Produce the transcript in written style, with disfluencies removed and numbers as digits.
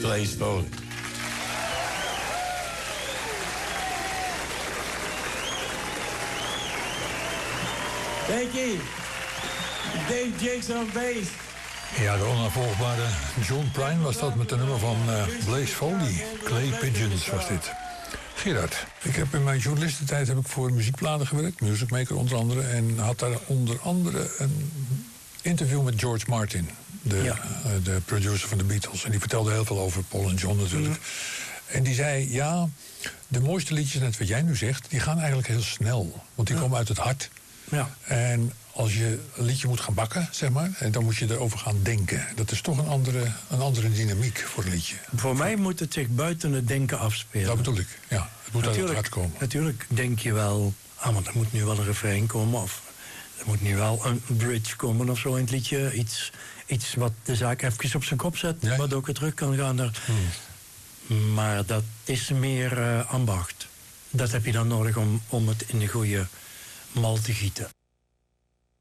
Blaze Foley. Thank you. Dave Jakes on bass. Ja, de onafvolgbare John Prine was dat met de nummer van Blaze Foley. Clay Pigeons was dit. Gerard, ik heb in mijn journalistentijd voor muziekbladen gewerkt, Music Maker onder andere, en had daar onder andere een interview met George Martin, de producer van de Beatles. En die vertelde heel veel over Paul en John natuurlijk. En die zei, ja, de mooiste liedjes, net wat jij nu zegt, die gaan eigenlijk heel snel. Want die komen uit het hart. Ja. En als je een liedje moet gaan bakken, zeg maar, dan moet je erover gaan denken. Dat is toch een andere dynamiek voor een liedje. Voor mij moet het zich buiten het denken afspelen. Dat bedoel ik, ja. Het moet uit het hart komen. Natuurlijk denk je wel, want er moet nu wel een refrein komen, of er moet nu wel een bridge komen of zo in het liedje. Iets wat de zaak even op zijn kop zet, wat ook weer terug kan gaan. Maar dat is meer ambacht. Dat heb je dan nodig om het in de goede mal te gieten.